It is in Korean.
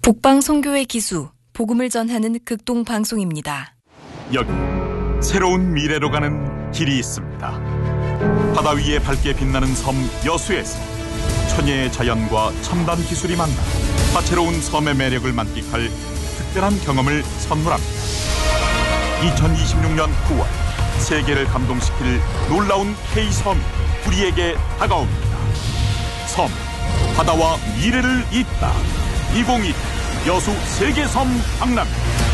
북방 선교의 기수, 복음을 전하는 극동 방송입니다. 여기 새로운 미래로 가는 길이 있습니다. 바다 위에 밝게 빛나는 섬 여수에서 천혜의 자연과 첨단 기술이 만나 다채로운 섬의 매력을 만끽할 특별한 경험을 선물합니다. 2026년 9월 세계를 감동시킬 놀라운 K섬이 우리에게 다가옵니다. 섬, 바다와 미래를 잇다. 2022 여수 세계섬 박람.